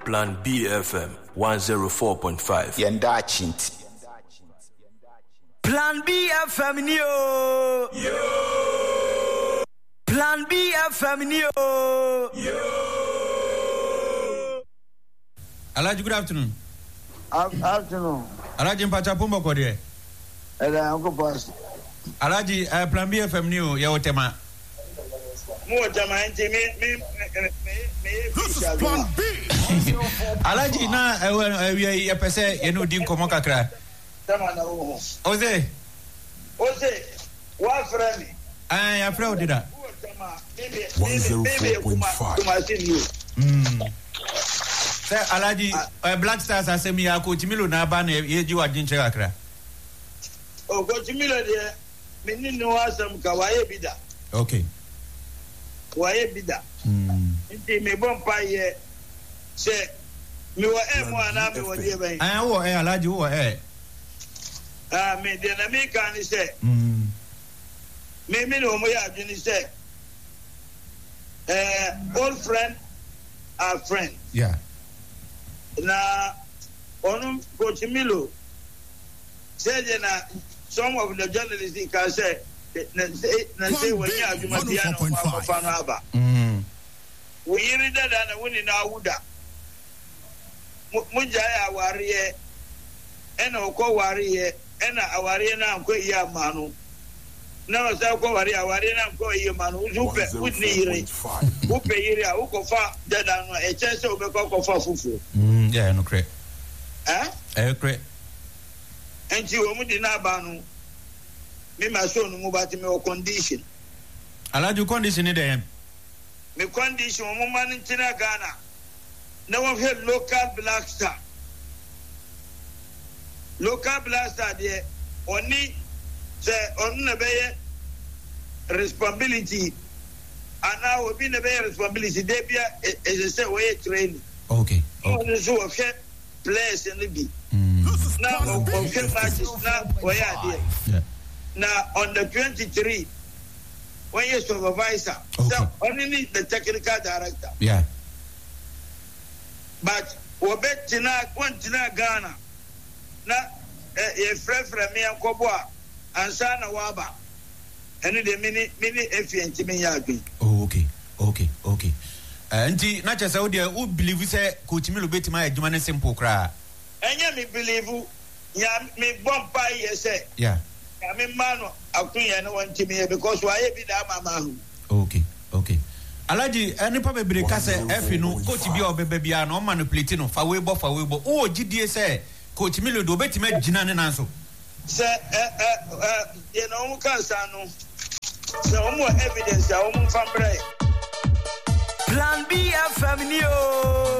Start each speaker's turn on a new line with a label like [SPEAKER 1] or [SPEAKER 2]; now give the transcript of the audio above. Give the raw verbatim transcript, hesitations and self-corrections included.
[SPEAKER 1] Plan B F M one oh four point five.
[SPEAKER 2] Yenda Chinti.
[SPEAKER 3] Plan B F M Neo. Yo. Plan B F M Neo. Yo.
[SPEAKER 4] Alaji, good afternoon.
[SPEAKER 5] Ab- afternoon.
[SPEAKER 4] Alaji Mpacha Pumbo Kodie.
[SPEAKER 5] Ela Uncle Boss.
[SPEAKER 4] Alaji, uh, Plan B F M Neo, ya otema.
[SPEAKER 5] Mo otema enti me me me me.
[SPEAKER 6] This is Plan B.
[SPEAKER 4] Alaji na we ya pese yenu di nkomo kakra.
[SPEAKER 5] Tama na wo.
[SPEAKER 4] Oze.
[SPEAKER 5] Oze. Wa frame.
[SPEAKER 4] Ah, ya frame dida.
[SPEAKER 6] one oh four point five.
[SPEAKER 4] Mm. Say Alaji, uh, Black Stars asemi ya Coach Milo na ba na yeji wadin che kakra.
[SPEAKER 5] O Coach Milo de me ni no asam ka waye bida.
[SPEAKER 4] Okay.
[SPEAKER 5] Waye bida.
[SPEAKER 4] Mm.
[SPEAKER 5] Nti me bon pa ye se me wa e mo ana me wo die ben.
[SPEAKER 4] Ah, wo eh Alaji wo eh.
[SPEAKER 5] Ah, me de na me kan ni se.
[SPEAKER 4] Mm.
[SPEAKER 5] Me me no mo ya adwini se. Eh, old friend are friend.
[SPEAKER 4] Yeah.
[SPEAKER 5] Na onu Coach Milo said na some of the journalists can say na say na say when you are Jumatiano Fafana Aba.
[SPEAKER 4] Mm.
[SPEAKER 5] We hear that na woni na awuda. Mujaya awariye ena okọ wariye ena awariye na anko iya manu. Na o sa ko wari awariye na anko iya manu. Upe udni yire. Upe yire a ukofa dada no e chese obekọ kofa fufu.
[SPEAKER 4] Mm, yeah, no cre.
[SPEAKER 5] Eh?
[SPEAKER 4] Eh cre.
[SPEAKER 5] Enti wo mu di na ba no. Me ma so no mu ba ti me o condition.
[SPEAKER 4] Alaji condition ni dem.
[SPEAKER 5] Me condition wo mu man ntina Ghana. Na wo he local black star. Local black star de oni se on na be responsibility ana obi na be responsibility de bia e se we training.
[SPEAKER 4] Okay.
[SPEAKER 5] Okay. So wo he players in the be. Now on field matches now we are there.
[SPEAKER 4] Yeah.
[SPEAKER 5] Now on the twenty-three when you supervisor,
[SPEAKER 4] Okay.
[SPEAKER 5] so only need the technical director.
[SPEAKER 4] Yeah.
[SPEAKER 5] But we bet tina one tina Ghana. Na a friend from me and Koboa and Sana Waba. And the mini mini efficient me yagi.
[SPEAKER 4] Oh, okay. Okay. Okay. Anti na chesa odi u believe say Coach Milo betima adwuma ne simple kra.
[SPEAKER 5] Enya me believe ya me bompa yese.
[SPEAKER 4] Yeah.
[SPEAKER 5] Ya me mano akunya no want me because why be that mama hu.
[SPEAKER 4] Okay. Okay. Alaji any pa bebre ka say F no coach bi obebe bia no manipulate no fa we bo fa we bo o gidie say Coach Milo do betima gina ne nanso.
[SPEAKER 5] Say eh eh you know kan sa no. So more evidence ya o mo fambre.
[SPEAKER 3] Plan B F M Neo.